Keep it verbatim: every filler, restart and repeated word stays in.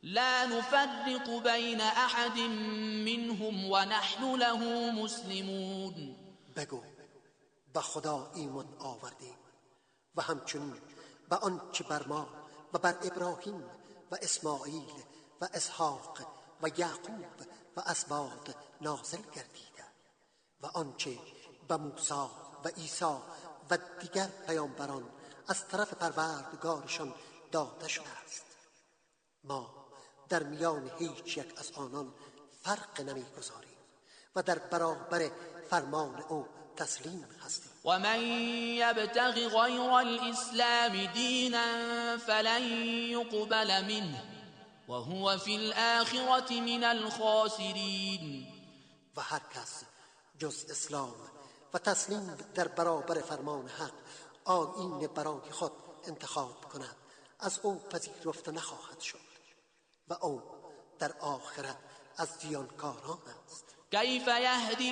لا نفرق بین احد منهم و نحن له مسلمون. بگو به خدا ایمان آوردیم و همچنین به آنچه بر ما و بر ابراهیم و اسماعیل و اسحاق و یعقوب و اسباط نازل گردیده و آنچه به موسی و عیسی و دیگر پیامبران از طرف پروردگارشان داده شده است. ما در میان هیچ یک از آنان فرق نمیگذاریم و در برابر فرمان او تسلیم هستیم. و من یبتغ غیر الاسلام دینا فلن یقبل منه و هو فی الاخرة من الخاسرین. و هر کس جز اسلام و تسلیم در برابر فرمان حق آیین برای خود انتخاب کند از او پذیرفته نخواهد شد و او در آخرت از زیانکاران است. کیف یهدی